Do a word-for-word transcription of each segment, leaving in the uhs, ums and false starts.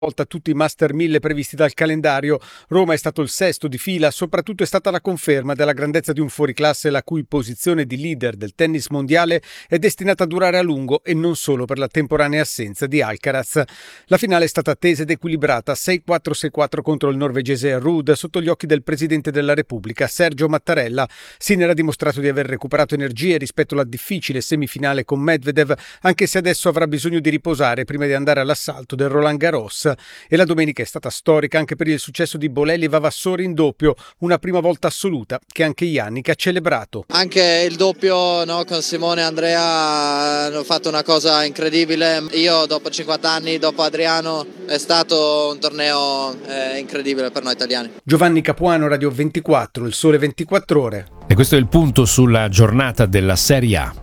volta tutti i Master mille previsti dal calendario. Roma è stato il sesto di fila, soprattutto è stata la conferma della grandezza di un fuoriclasse la cui posizione di leader del tennis mondiale è destinata a durare a lungo e non solo per la temporanea assenza di Alcaraz. La finale è stata attesa ed equilibrata, sei quattro sei quattro contro il norvegese Ruud, sotto gli occhi del Presidente della Repubblica, Sergio Mattarella. Sinner ha dimostrato di aver recuperato energie rispetto alla difficile semifinale con Medvedev, anche se adesso avrà bisogno di riposare prima di andare all'assalto del Roland Garros. E la domenica è stata storica anche per il successo di Bolelli e Vavassori in doppio, una prima volta assoluta che anche Jannik ha celebrato. Anche il doppio, no, con Simone e Andrea hanno fatto una cosa incredibile. Io dopo cinquanta anni, dopo Adriano, è stato un torneo eh, incredibile per noi italiani. Giovanni Capuano, Radio ventiquattro, Il Sole ventiquattro Ore. E questo è il punto sulla giornata della Serie A.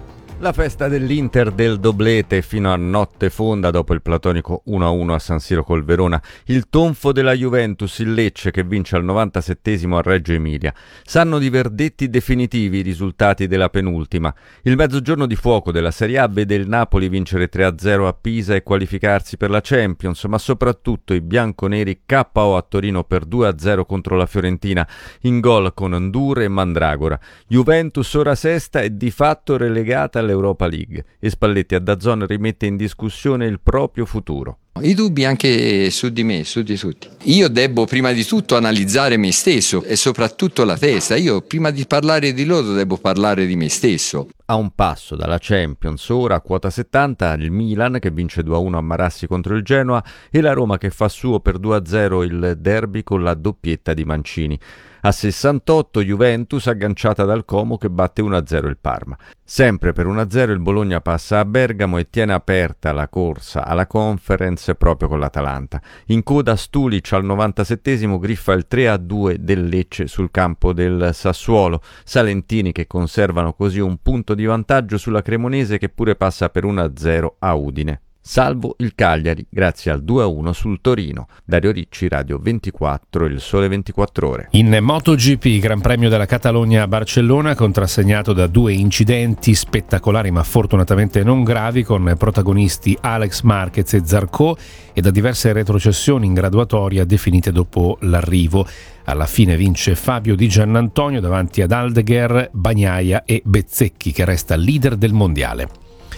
La festa dell'Inter del doblete fino a notte fonda dopo il platonico uno a uno a San Siro col Verona, il tonfo della Juventus, il Lecce che vince al novantasettesimo a Reggio Emilia. Sanno di verdetti definitivi i risultati della penultima. Il mezzogiorno di fuoco della Serie A vede il Napoli vincere tre a zero a Pisa e qualificarsi per la Champions, ma soprattutto i bianconeri K O a Torino per due a zero contro la Fiorentina, in gol con Ndure e Mandragora. Juventus ora sesta e di fatto relegata alle Europa League e Spalletti a DAZN rimette in discussione il proprio futuro. I dubbi anche su di me, su di tutti. Io devo prima di tutto analizzare me stesso e soprattutto la testa. Io prima di parlare di loro devo parlare di me stesso. A un passo dalla Champions, ora a quota settanta, il Milan che vince due a uno a Marassi contro il Genoa e la Roma che fa suo per due a zero il derby con la doppietta di Mancini. A sessantotto Juventus agganciata dal Como che batte uno a zero il Parma. Sempre per uno a zero il Bologna passa a Bergamo e tiene aperta la corsa alla Conference proprio con l'Atalanta. In coda Stulic al novantasettesimo griffa il tre a due del Lecce sul campo del Sassuolo. Salentini che conservano così un punto di vantaggio sulla Cremonese che pure passa per uno a zero a Udine. Salvo il Cagliari grazie al due a uno sul Torino. Dario Ricci, Radio ventiquattro, Il Sole ventiquattro Ore. In MotoGP, Gran Premio della Catalogna a Barcellona, contrassegnato da due incidenti spettacolari ma fortunatamente non gravi, con protagonisti Alex Marquez e Zarco, e da diverse retrocessioni in graduatoria definite dopo l'arrivo. Alla fine vince Fabio Di Giannantonio davanti ad Aldegher, Bagnaia e Bezzecchi, che resta leader del mondiale.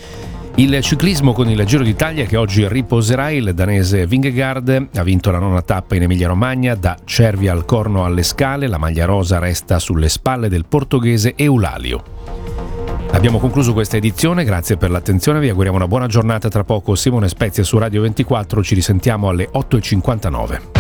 Il ciclismo con il Giro d'Italia che oggi riposerà. Il danese Vingegaard ha vinto la nona tappa in Emilia-Romagna, da Cervia al Corno alle Scale. La maglia rosa resta sulle spalle del portoghese Eulalio. Abbiamo concluso questa edizione, grazie per l'attenzione, vi auguriamo una buona giornata. Tra poco Simone Spezia su Radio ventiquattro, ci risentiamo alle otto e cinquantanove.